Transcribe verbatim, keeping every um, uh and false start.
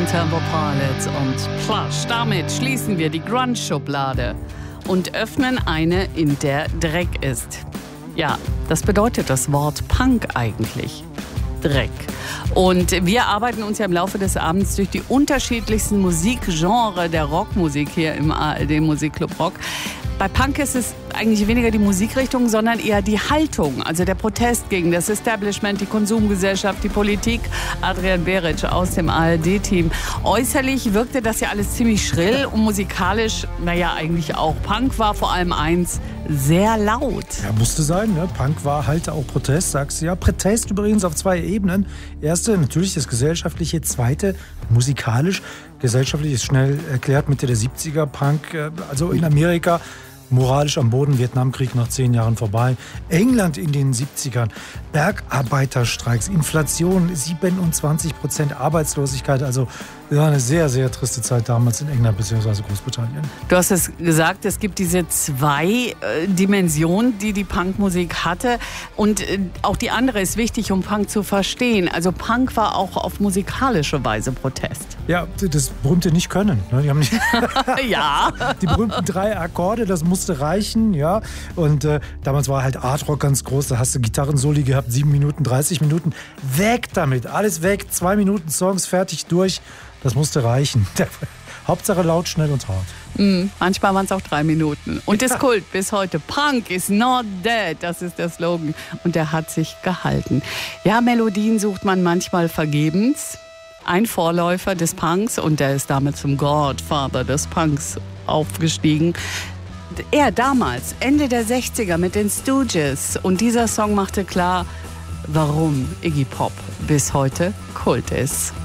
Stone Temple Pilots und Plush. Damit schließen wir die Grunge-Schublade und öffnen eine, in der Dreck ist. Ja, das bedeutet das Wort Punk eigentlich. Dreck. Und wir arbeiten uns ja im Laufe des Abends durch die unterschiedlichsten Musikgenres der Rockmusik hier im A R D Musikclub Rock. Bei Punk ist es eigentlich weniger die Musikrichtung, sondern eher die Haltung, also der Protest gegen das Establishment, die Konsumgesellschaft, die Politik. Adrian Beric aus dem A R D-Team. Äußerlich wirkte das ja alles ziemlich schrill und musikalisch, naja, eigentlich auch. Punk war vor allem eins, sehr laut. Ja, musste sein, ne? Punk war halt auch Protest, sagst du ja. Protest übrigens auf zwei Ebenen. Erste, natürlich das gesellschaftliche. Zweite, musikalisch. Gesellschaftlich ist schnell erklärt, Mitte der siebziger. Punk, also in Amerika, moralisch am Boden, Vietnamkrieg nach zehn Jahren vorbei. England in den siebzigern, Bergarbeiterstreiks, Inflation, siebenundzwanzig Prozent Arbeitslosigkeit. Also ja, eine sehr, sehr triste Zeit damals in England bzw. Großbritannien. Du hast es gesagt, es gibt diese zwei äh, Dimensionen, die die Punkmusik hatte. Und äh, auch die andere ist wichtig, um Punk zu verstehen. Also Punk war auch auf musikalische Weise Protest. Ja, das berühmte Nicht-Können. Ne? Die haben nicht ja. Die berühmten drei Akkorde, das musste reichen. Ja. Und äh, damals war halt Art-Rock ganz groß. Da hast du Gitarrensoli gehabt, sieben Minuten, dreißig Minuten. Weg damit, alles weg. Zwei Minuten Songs, fertig, durch. Das musste reichen. Hauptsache laut, schnell und hart. Mm, manchmal waren es auch drei Minuten. Und das Kult bis heute. Punk is not dead, das ist der Slogan. Und der hat sich gehalten. Ja, Melodien sucht man manchmal vergebens. Ein Vorläufer des Punks, und der ist damit zum Godfather des Punks aufgestiegen. Er damals, Ende der sechziger mit den Stooges. Und dieser Song machte klar, warum Iggy Pop bis heute Kult ist.